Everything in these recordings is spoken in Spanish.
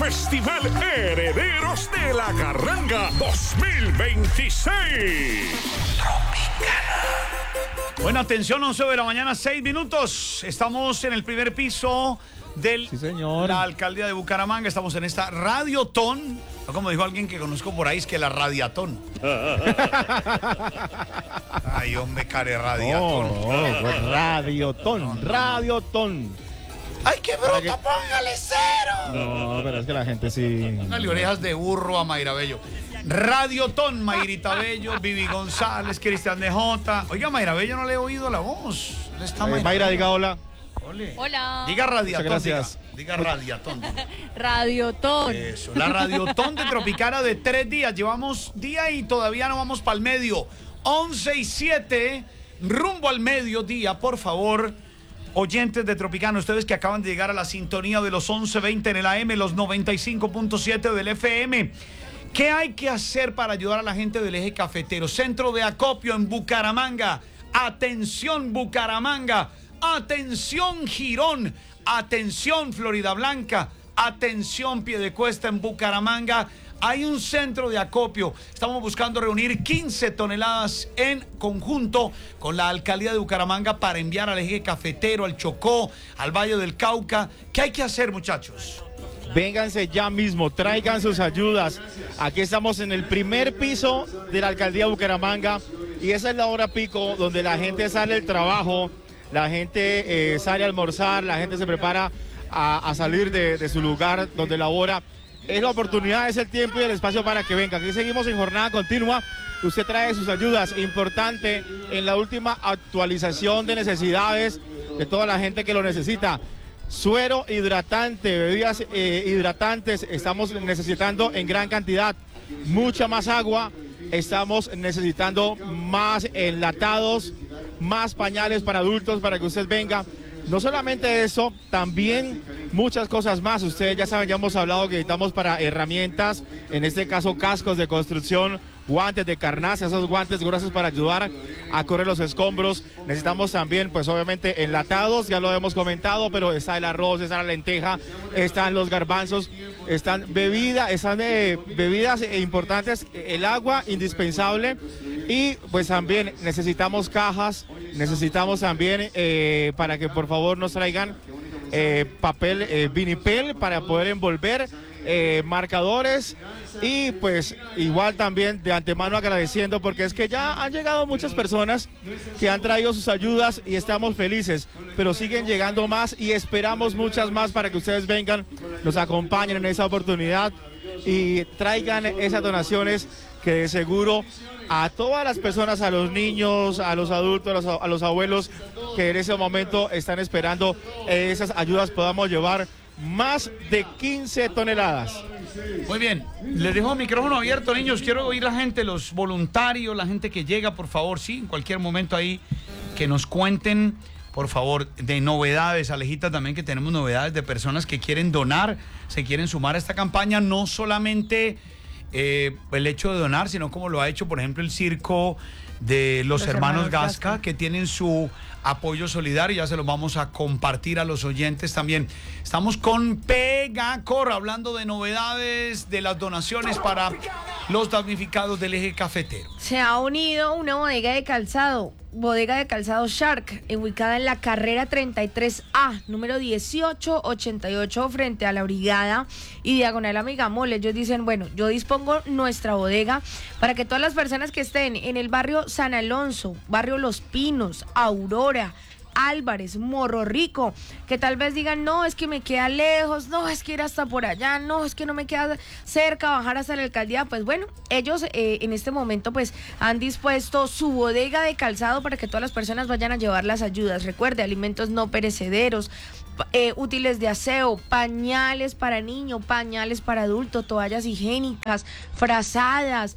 Festival Herederos de la Carranga 2026. Buena atención, 11 de la mañana, 6 minutos. Estamos en el primer piso de la alcaldía de Bucaramanga. Estamos en esta Radiotón. No, como dijo alguien que conozco por ahí, es que la Radiatón. Ay, hombre, care Radiatón. Radiotón. ¡Ay, qué bruto! ¡Póngale cero! No, pero es que la gente sí... Póngale orejas de burro a Mayra Bello. Radiotón, Mayrita Bello, Vivi González, Cristian de Jota. Oiga, Mayra Bello no le he oído la voz. Está Mayra, diga hola. Hola. Diga Radiatón. Gracias. Diga Radiatón. Radiotón. Eso, la Radiotón de Tropicana de 3 días. Llevamos día y todavía no vamos para el medio. 11 y 7, rumbo al mediodía, por favor. Oyentes de Tropicana, ustedes que acaban de llegar a la sintonía de los 11:20 en el AM, los 95.7 del FM. ¿Qué hay que hacer para ayudar a la gente del eje cafetero? Centro de acopio en Bucaramanga. Atención, Bucaramanga. Atención, Girón. Atención, Florida Blanca. Atención, Piedecuesta en Bucaramanga. Hay un centro de acopio. Estamos buscando reunir 15 toneladas en conjunto con la alcaldía de Bucaramanga para enviar al eje cafetero, al Chocó, al Valle del Cauca. ¿Qué hay que hacer, muchachos? Vénganse ya mismo, traigan sus ayudas. Aquí estamos en el primer piso de la alcaldía de Bucaramanga y esa es la hora pico donde la gente sale del trabajo, la gente sale a almorzar, la gente se prepara a salir de su lugar donde labora. Es la oportunidad, es el tiempo y el espacio para que vengan. Aquí seguimos en jornada continua. Usted trae sus ayudas. Importante en la última actualización de necesidades de toda la gente que lo necesita. Suero hidratante, bebidas hidratantes, estamos necesitando en gran cantidad. Mucha más agua, estamos necesitando más enlatados, más pañales para adultos para que usted venga. No solamente eso, también muchas cosas más. Ustedes ya saben, ya hemos hablado que necesitamos para herramientas, en este caso cascos de construcción, guantes de carnaza, esos guantes gruesos para ayudar a correr los escombros. Necesitamos también, pues obviamente, enlatados, ya lo hemos comentado, pero está el arroz, está la lenteja, están los garbanzos, están bebidas importantes, el agua indispensable y pues también necesitamos cajas, necesitamos también para que por favor nos traigan papel vinipel para poder envolver, marcadores y pues igual también de antemano agradeciendo porque es que ya han llegado muchas personas que han traído sus ayudas y estamos felices, pero siguen llegando más y esperamos muchas más para que ustedes vengan, nos acompañen en esa oportunidad y traigan esas donaciones que de seguro a todas las personas, a los niños, a los adultos, a los abuelos que en ese momento están esperando esas ayudas podamos llevar más de 15 toneladas. Muy bien, les dejo el micrófono abierto, niños. Quiero oír la gente, los voluntarios, la gente que llega, por favor, sí, en cualquier momento ahí, que nos cuenten, por favor, de novedades. Alejita, también que tenemos novedades de personas que quieren donar, se quieren sumar a esta campaña, no solamente el hecho de donar, sino como lo ha hecho, por ejemplo, el circo de los hermanos Gasca, que tienen su apoyo solidario, ya se los vamos a compartir a los oyentes también. Estamos con Pegacor, hablando de novedades, de las donaciones para los damnificados del eje cafetero. Se ha unido una bodega de calzado Shark, ubicada en la carrera 33A, número 1888, frente a la Brigada y diagonal Amigamol. Ellos dicen, bueno, yo dispongo nuestra bodega para que todas las personas que estén en el barrio San Alonso, barrio Los Pinos, Aurora, Álvarez, Morro Rico, que tal vez digan, no, es que me queda lejos, no, es que ir hasta por allá, no, es que no me queda cerca, bajar hasta la alcaldía. Pues bueno, ellos en este momento pues han dispuesto su bodega de calzado para que todas las personas vayan a llevar las ayudas. Recuerde, alimentos no perecederos, útiles de aseo, pañales para niño, pañales para adulto, toallas higiénicas, frazadas,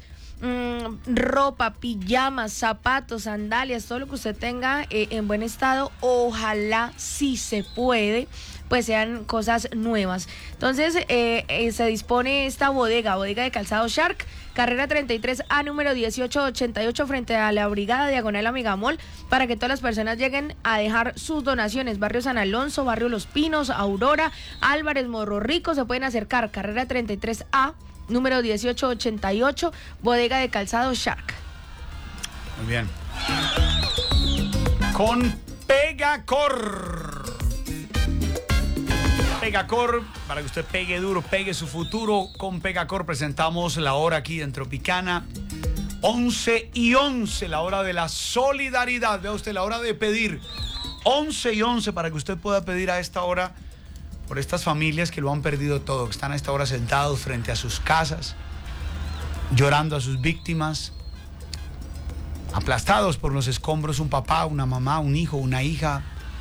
ropa, pijamas, zapatos, sandalias, todo lo que usted tenga en buen estado, ojalá si se puede pues sean cosas nuevas. Entonces se dispone esta bodega de calzado Shark, carrera 33A, número 1888, frente a la Brigada, diagonal Amigamol, para que todas las personas lleguen a dejar sus donaciones. Barrio San Alonso, Barrio Los Pinos, Aurora, Álvarez, Morro Rico, se pueden acercar. Carrera 33A, número 1888, bodega de calzado Shark. Muy bien. Con Pegacor. Pegacor, para que usted pegue duro, pegue su futuro. Con Pegacor presentamos la hora aquí en Tropicana. 11:11, la hora de la solidaridad. Vea usted, la hora de pedir. 11:11 para que usted pueda pedir a esta hora por estas familias que lo han perdido todo, que están a esta hora sentados frente a sus casas, llorando a sus víctimas, aplastados por los escombros, un papá, una mamá, un hijo, una hija,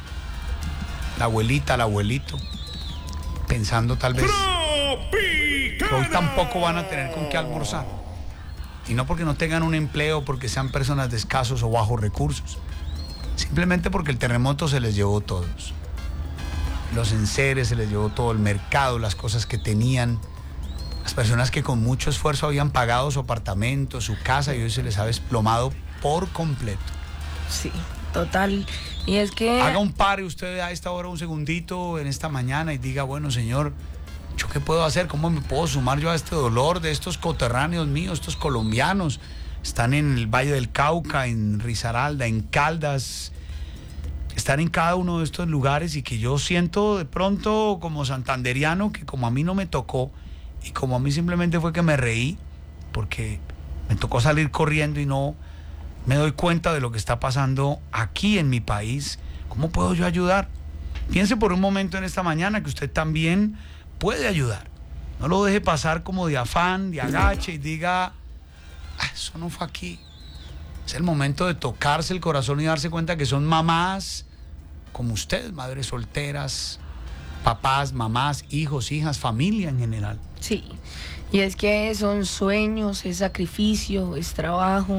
la abuelita, el abuelito, pensando tal vez que hoy tampoco van a tener con qué almorzar. Y no porque no tengan un empleo, porque sean personas de escasos o bajos recursos, simplemente porque el terremoto se les llevó todos. Los enseres, se les llevó todo el mercado, las cosas que tenían. Las personas que con mucho esfuerzo habían pagado su apartamento, su casa, y hoy se les ha desplomado por completo. Sí, total. Y es que... Haga un pare usted a esta hora, un segundito, en esta mañana, y diga, bueno, señor, ¿yo qué puedo hacer? ¿Cómo me puedo sumar yo a este dolor de estos coterráneos míos, estos colombianos? Están en el Valle del Cauca, en Risaralda, en Caldas, están en cada uno de estos lugares, y que yo siento de pronto como santanderiano que como a mí no me tocó y como a mí simplemente fue que me reí porque me tocó salir corriendo y no me doy cuenta de lo que está pasando aquí en mi país, ¿cómo puedo yo ayudar? Piense por un momento en esta mañana que usted también puede ayudar. No lo deje pasar como de afán, de agache y diga, eso no fue aquí. Es el momento de tocarse el corazón y darse cuenta que son mamás como usted, madres solteras, papás, mamás, hijos, hijas, familia en general. Sí, y es que son sueños, es sacrificio, es trabajo,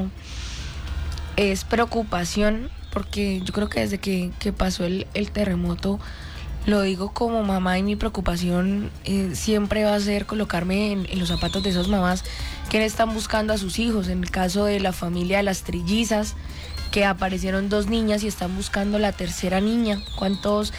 es preocupación, porque yo creo que desde que pasó el terremoto, lo digo como mamá, y mi preocupación siempre va a ser colocarme en los zapatos de esas mamás que están buscando a sus hijos. En el caso de la familia de las trillizas, que aparecieron 2 niñas y están buscando la tercera niña. ¿Cuántos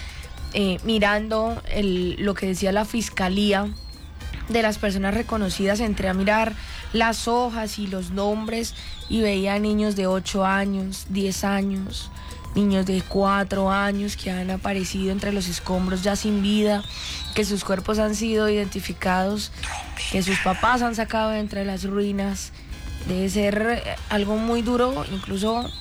mirando lo que decía la fiscalía de las personas reconocidas? Entré a mirar las hojas y los nombres y veía niños de 8 años, 10 años, niños de 4 años que han aparecido entre los escombros ya sin vida, que sus cuerpos han sido identificados, que sus papás han sacado de entre las ruinas. Debe ser algo muy duro, incluso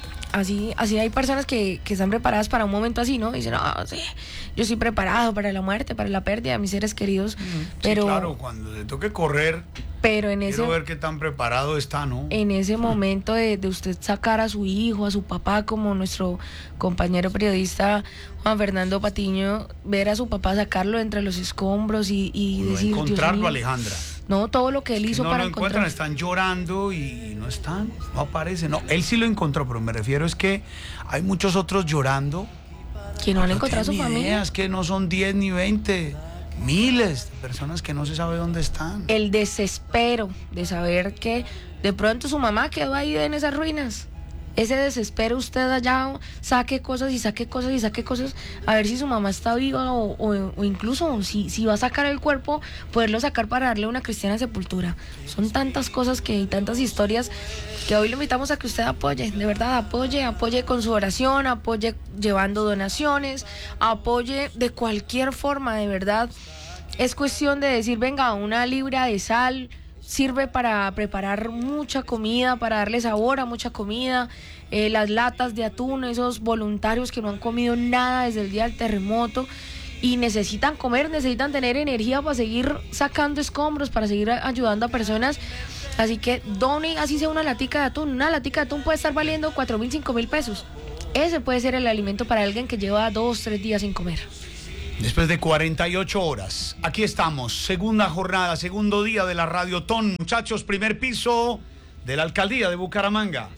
así hay personas que están preparadas para un momento así, ¿no? Dicen, sí, yo estoy preparado para la muerte, para la pérdida de mis seres queridos, pero... Sí, claro, cuando le toque correr, pero quiero ver qué tan preparado está, ¿no? En ese momento de usted sacar a su hijo, a su papá, como nuestro compañero periodista Juan Fernando Patiño, ver a su papá sacarlo entre los escombros y decir, encontrarlo, Dios mío, Alejandra. No, todo lo que él hizo para encontrar. Están llorando y no están, no aparecen. No, él sí lo encontró, pero me refiero es que hay muchos otros llorando que no han encontrado a su familia. Es que no son 10 ni 20, miles de personas que no se sabe dónde están. El desespero de saber que de pronto su mamá quedó ahí en esas ruinas. Ese desespero, usted allá saque cosas y saque cosas y saque cosas, a ver si su mamá está viva o incluso si va a sacar el cuerpo, poderlo sacar para darle una cristiana sepultura. Son tantas cosas y tantas historias que hoy le invitamos a que usted apoye, de verdad, apoye con su oración, apoye llevando donaciones, apoye de cualquier forma, de verdad. Es cuestión de decir, venga, una libra de sal sirve para preparar mucha comida, para darle sabor a mucha comida. Las latas de atún, esos voluntarios que no han comido nada desde el día del terremoto y necesitan comer, necesitan tener energía para seguir sacando escombros, para seguir ayudando a personas. Así que done, así sea una latica de atún. Una latica de atún puede estar valiendo 4.000, 5.000 pesos. Ese puede ser el alimento para alguien que lleva 2, 3 días sin comer. Después de 48 horas, aquí estamos, segunda jornada, segundo día de la Radiotón. Muchachos, primer piso de la alcaldía de Bucaramanga.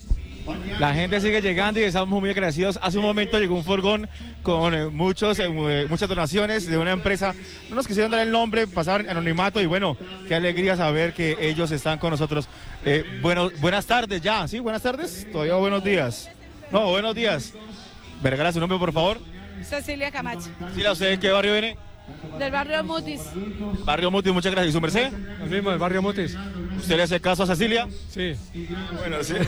La gente sigue llegando y estamos muy agradecidos. Hace un momento llegó un furgón con muchas donaciones de una empresa. No nos quisieron dar el nombre, pasaron anonimato y bueno, qué alegría saber que ellos están con nosotros. Buenas tardes ya, ¿sí? Buenas tardes. Todavía buenos días. No, buenos días. ¿Me regala su nombre, por favor? Cecilia Camacho. Cecilia, ¿usted de qué barrio viene? Del barrio Mutis. Barrio Mutis, muchas gracias. ¿Y su merced? El mismo, del barrio Mutis. ¿Usted le hace caso a Cecilia? Sí. Bueno, sí.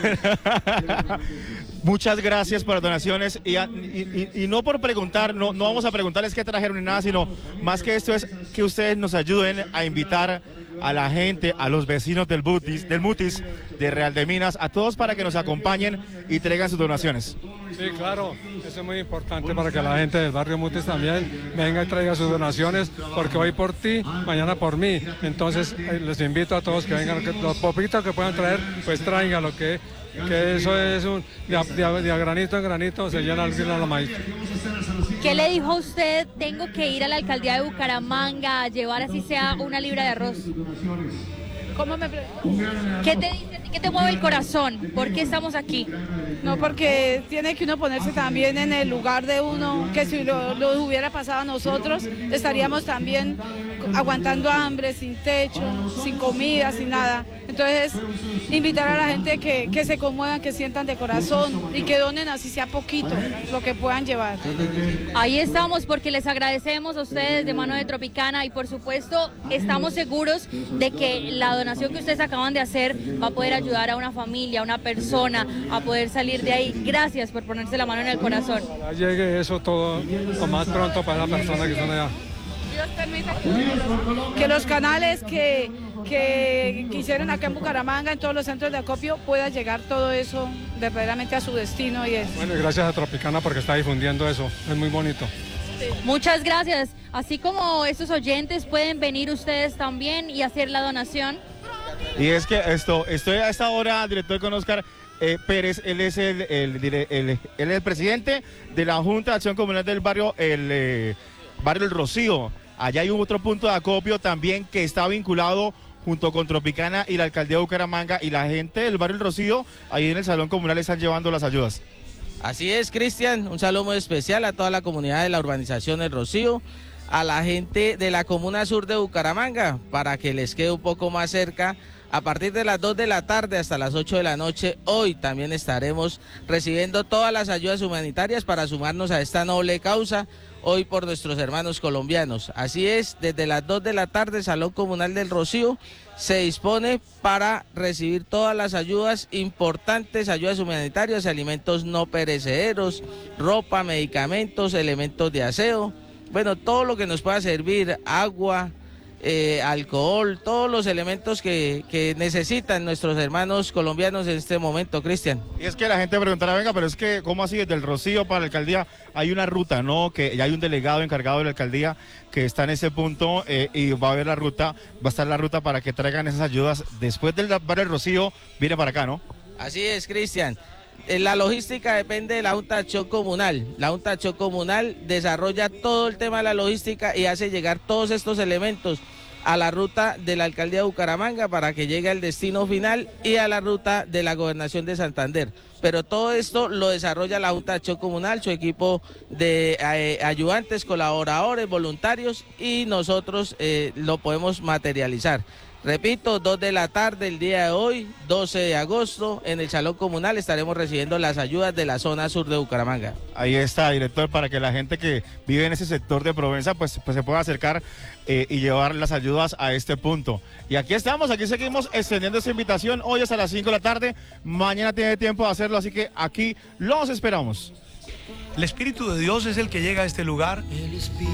Muchas gracias por las donaciones y no por preguntar, no vamos a preguntarles qué trajeron ni nada, sino más que esto es que ustedes nos ayuden a invitar a la gente, a los vecinos del Mutis, de Real de Minas, a todos para que nos acompañen y traigan sus donaciones. Sí, claro, eso es muy importante para que la gente del barrio Mutis también venga y traiga sus donaciones, porque hoy por ti, mañana por mí. Entonces les invito a todos que vengan, los poquitos que puedan traer, pues traigan lo que eso es de granito en granito se llena la maíz. ¿Qué le dijo a usted? Tengo que ir a la alcaldía de Bucaramanga a llevar así sea una libra de arroz. ¿Cómo me preguntas? ¿Qué te dice a ti? ¿Qué te mueve el corazón? ¿Por qué estamos aquí? No, porque tiene que uno ponerse también en el lugar de uno, que si lo hubiera pasado a nosotros, estaríamos también aguantando hambre, sin techo, sin comida, sin nada. Entonces, invitar a la gente que se conmuevan, que sientan de corazón y que donen así sea poquito, lo que puedan llevar. Ahí estamos porque les agradecemos a ustedes de mano de Tropicana y por supuesto estamos seguros de que la donación que ustedes acaban de hacer va a poder ayudar a una familia, a una persona a poder salir de ahí. Gracias por ponerse la mano en el corazón. Ojalá llegue eso todo lo más pronto para la persona que son allá. Dios permita que los canales que hicieron acá en Bucaramanga, en todos los centros de acopio, pueda llegar todo eso verdaderamente a su destino. Bueno, y gracias a Tropicana porque está difundiendo eso, es muy bonito. Sí. Muchas gracias. Así como estos oyentes pueden venir ustedes también y hacer la donación. Y es que estoy a esta hora, director con Oscar Pérez, él es el presidente de la Junta de Acción Comunal del barrio El Rocío. Allá hay otro punto de acopio también que está vinculado junto con Tropicana y la alcaldía de Bucaramanga, y la gente del barrio El Rocío, ahí en el salón comunal están llevando las ayudas. Así es, Cristian, un saludo muy especial a toda la comunidad de la urbanización El Rocío, a la gente de la comuna sur de Bucaramanga, para que les quede un poco más cerca. A partir de las 2 de la tarde hasta las 8 de la noche, hoy también estaremos recibiendo todas las ayudas humanitarias para sumarnos a esta noble causa, hoy por nuestros hermanos colombianos. Así es, desde las 2 de la tarde, Salón Comunal del Rocío se dispone para recibir todas las ayudas importantes, ayudas humanitarias, alimentos no perecederos, ropa, medicamentos, elementos de aseo, bueno, todo lo que nos pueda servir, agua, alcohol, todos los elementos que necesitan nuestros hermanos colombianos en este momento, Cristian. Y es que la gente preguntará, venga, pero es que ¿cómo así desde El Rocío para la alcaldía? Hay una ruta, ¿no? Que ya hay un delegado encargado de la alcaldía que está en ese punto y va a haber va a estar la ruta para que traigan esas ayudas. Después del barrio El Rocío, viene para acá, ¿no? Así es, Cristian. La logística depende de la Junta de Acción Comunal. La Junta de Acción Comunal desarrolla todo el tema de la logística y hace llegar todos estos elementos a la ruta de la alcaldía de Bucaramanga para que llegue al destino final y a la ruta de la gobernación de Santander. Pero todo esto lo desarrolla la Junta de Acción Comunal, su equipo de ayudantes, colaboradores, voluntarios, y nosotros lo podemos materializar. Repito, 2 de la tarde el día de hoy, 12 de agosto, en el Salón Comunal estaremos recibiendo las ayudas de la zona sur de Bucaramanga. Ahí está, director, para que la gente que vive en ese sector de Provenza pues se pueda acercar y llevar las ayudas a este punto. Y aquí estamos, aquí seguimos extendiendo esta invitación. Hoy es a las 5 de la tarde, mañana tiene tiempo de hacerlo, así que aquí los esperamos. El Espíritu de Dios es el que llega a este lugar.